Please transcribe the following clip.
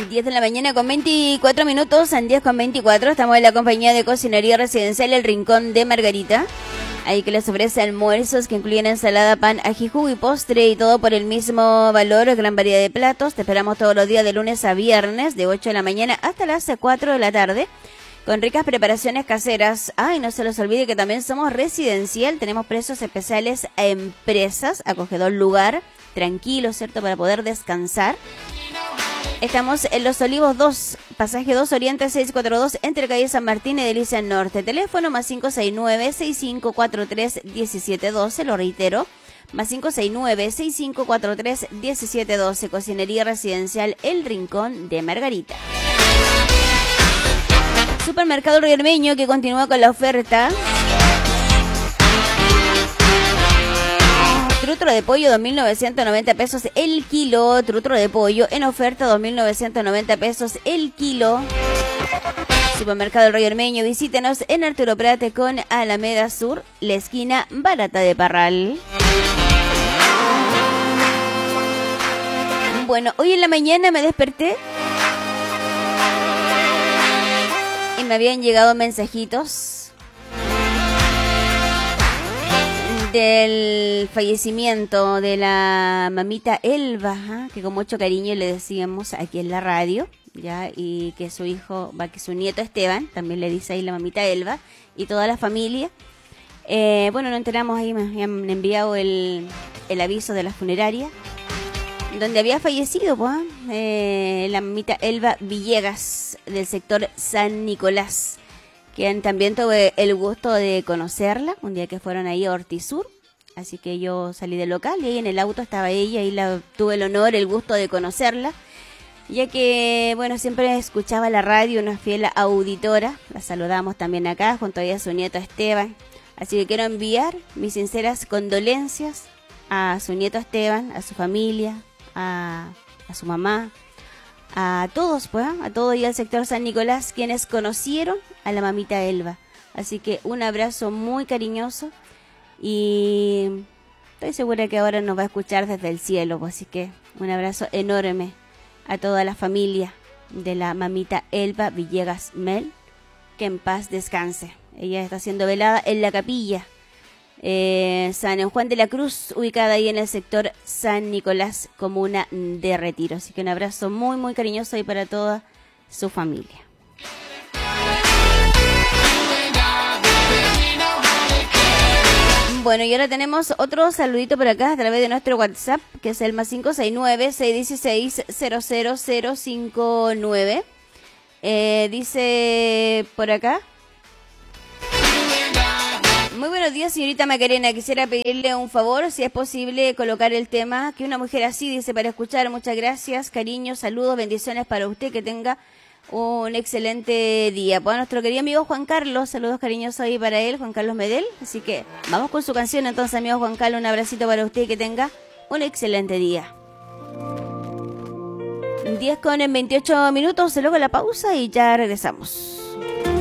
10 de la mañana con 24 minutos, en 10 con 24, estamos en la compañía de cocinería residencial El Rincón de Margarita. Ahí que les ofrece almuerzos que incluyen ensalada, pan, ají, jugo y postre y todo por el mismo valor, gran variedad de platos. Te esperamos todos los días de lunes a viernes, de 8 de la mañana hasta las 4 de la tarde, con ricas preparaciones caseras. Ay, no se los olvide que también somos residencial, tenemos precios especiales a empresas, acogedor lugar, tranquilo, ¿cierto?, para poder descansar. Estamos en Los Olivos 2, pasaje 2 Oriente 642, entre calle San Martín y Delicia Norte. Teléfono más 569-6543-1712, lo reitero, más 569-6543-1712, cocinería residencial El Rincón de Margarita. Supermercado Riormeño, que continúa con la oferta. Trutro de pollo 2.990 pesos el kilo. Trutro de pollo en oferta 2.990 pesos el kilo. Supermercado Rey Ormeño, visítenos en Arturo Prate con Alameda Sur, la esquina barata de Parral. Bueno, hoy en la mañana me desperté y me habían llegado mensajitos del fallecimiento de la mamita Elba, que con mucho cariño le decíamos aquí en la radio, ya, y que su hijo, que su nieto Esteban, también le dice ahí la mamita Elba, y toda la familia. Bueno, nos enteramos ahí, me habían enviado el aviso de la funeraria, donde había fallecido la mamita Elba Villegas, del sector San Nicolás, que también tuve el gusto de conocerla un día que fueron ahí a Ortizur. Así que yo salí del local y ahí en el auto estaba ella y tuve el honor, el gusto de conocerla, ya que, bueno, siempre escuchaba la radio, una fiel auditora. La saludamos también acá junto a su nieto Esteban. Así que quiero enviar mis sinceras condolencias a su nieto Esteban, a su familia, a su mamá, a todos, a todo y al sector San Nicolás, quienes conocieron a la mamita Elba. Así que un abrazo muy cariñoso y estoy segura que ahora nos va a escuchar desde el cielo, así que un abrazo enorme a toda la familia de la mamita Elba Villegas Mel, que en paz descanse. Ella está siendo velada en la capilla San Juan de la Cruz, ubicada ahí en el sector San Nicolás, comuna de Retiro. Así que un abrazo muy muy cariñoso ahí para toda su familia. Bueno, y ahora tenemos otro saludito por acá a través de nuestro WhatsApp, que es el más 569-616-00059. Dice por acá: muy buenos días, señorita Macarena. Quisiera pedirle un favor, si es posible, colocar el tema Que una mujer así, dice, para escuchar. Muchas gracias, cariño, saludos, bendiciones para usted, que tenga un excelente día. Pues a nuestro querido amigo Juan Carlos, saludos cariñosos ahí para él, Juan Carlos Medel. Así que vamos con su canción entonces, amigo Juan Carlos, un abracito para usted y que tenga un excelente día. 10 con 28 minutos, luego la pausa y ya regresamos.